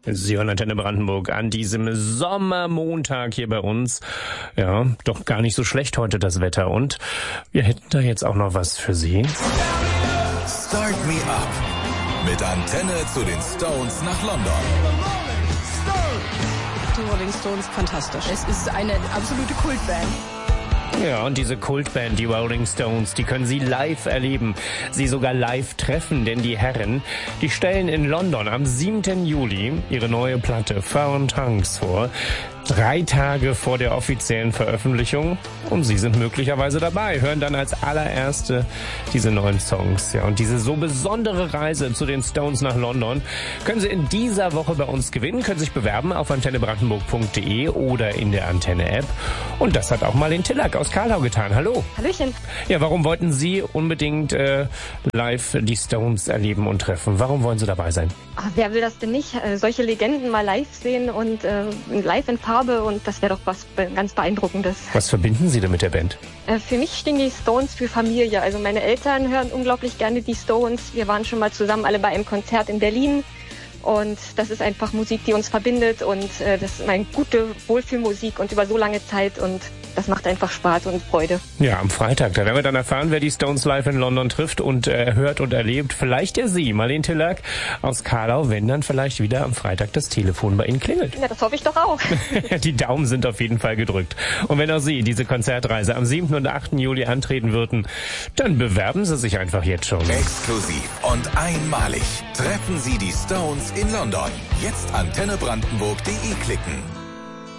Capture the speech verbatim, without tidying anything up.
Sie hören Antenne Brandenburg an diesem Sommermontag hier bei uns. Ja, doch gar nicht so schlecht heute das Wetter. Und wir hätten da jetzt auch noch was für Sie. Start Me Up mit Antenne zu den Stones nach London. Die Rolling Stones, fantastisch. Es ist eine absolute Kultband. Ja, und diese Kultband, die Rolling Stones, die können Sie live erleben, Sie sogar live treffen, denn die Herren, die stellen in London am siebten Juli ihre neue Platte Foreign Tongues vor. Drei Tage vor der offiziellen Veröffentlichung und Sie sind möglicherweise dabei, hören dann als allererste diese neuen Songs. Ja, und diese so besondere Reise zu den Stones nach London können Sie in dieser Woche bei uns gewinnen, können sich bewerben auf antenne brandenburg punkt de oder in der Antenne-App. Und das hat auch Marlene Tillack aus Karlau getan. Hallo. Hallöchen. Ja, warum wollten Sie unbedingt äh, live die Stones erleben und treffen? Warum wollen Sie dabei sein? Ach, wer will das denn nicht? Äh, solche Legenden mal live sehen und äh, live in Farbe, und das wäre doch was be- ganz Beeindruckendes. Was verbinden Sie denn mit der Band? Äh, für mich stehen die Stones für Familie. Also meine Eltern hören unglaublich gerne die Stones. Wir waren schon mal zusammen alle bei einem Konzert in Berlin. Und das ist einfach Musik, die uns verbindet, und äh, das ist eine gute Wohlfühlmusik und über so lange Zeit, und das macht einfach Spaß und Freude. Ja, am Freitag, da werden wir dann erfahren, wer die Stones live in London trifft und äh, hört und erlebt. Vielleicht ja Sie, Marlene Tillack aus Karlau, wenn dann vielleicht wieder am Freitag das Telefon bei Ihnen klingelt. Ja, das hoffe ich doch auch. Die Daumen sind auf jeden Fall gedrückt. Und wenn auch Sie diese Konzertreise am siebten und achten Juli antreten würden, dann bewerben Sie sich einfach jetzt schon. Exklusiv und einmalig treffen Sie die Stones in London. Jetzt antenne brandenburg punkt de klicken.